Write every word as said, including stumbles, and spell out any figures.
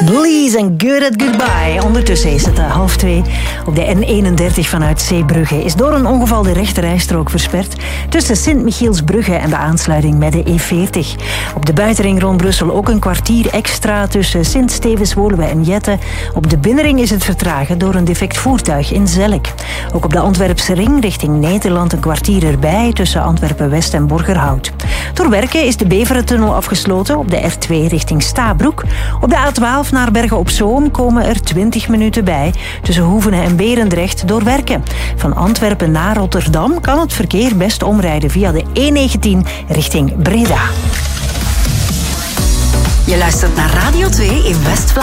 Bleeze en Good at Goodbye. Ondertussen is het half twee. Op de N eenendertig vanuit Zeebrugge is door een ongeval de rechterrijstrook versperd tussen Sint-Michielsbrugge en de aansluiting met de E veertig. Op de buitenring rond Brussel ook een kwartier extra tussen Sint-Stevens-Woluwe en Jette. Op de binnenring is het vertragen door een defect voertuig in Zelk. Ook op de Antwerpse ring richting Nederland een kwartier erbij tussen Antwerpen-West en Borgerhout. Door werken is de Beverentunnel afgesloten op de R twee richting Stabroek. Op de A twaalf naar Bergen op Zoom komen er twintig minuten bij tussen Hoevenen en Berendrecht door werken. Van Antwerpen naar Rotterdam kan het verkeer best omrijden via de E negentien richting Breda. Je luistert naar Radio twee in West-Vlaanderen.